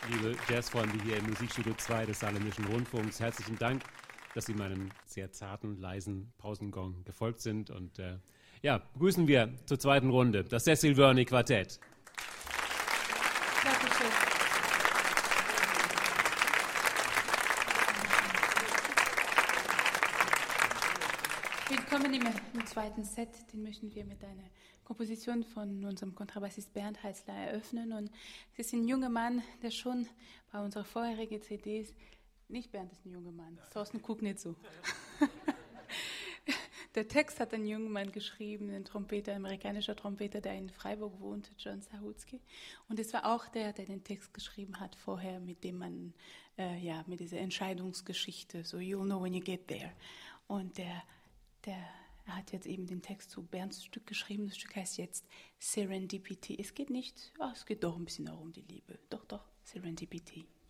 liebe Jazzfreunde hier im Musikstudio 2 des Saarländischen Rundfunks. Herzlichen Dank, dass Sie meinem sehr zarten, leisen Pausengong gefolgt sind. Und begrüßen wir zur zweiten Runde das Cecil Verney Quartett. Dankeschön. Willkommen im zweiten Set. Den möchten wir mit einer Komposition von unserem Kontrabassist Bernd Heißler eröffnen. Und es ist ein junger Mann, der schon bei unserer vorherigen CDs, nicht Bernd ist ein junger Mann, Thorsten, guck nicht so. Der Text hat ein junger Mann geschrieben, ein Trompeter, ein amerikanischer Trompeter, der in Freiburg wohnte, John Sahutsky. Und es war auch der den Text geschrieben hat vorher, mit dem man, mit dieser Entscheidungsgeschichte, so you'll know when you get there. Und er hat jetzt eben den Text zu Bernds Stück geschrieben. Das Stück heißt jetzt Serendipity. Es geht nicht, es geht doch ein bisschen auch um die Liebe. Doch, Serendipity.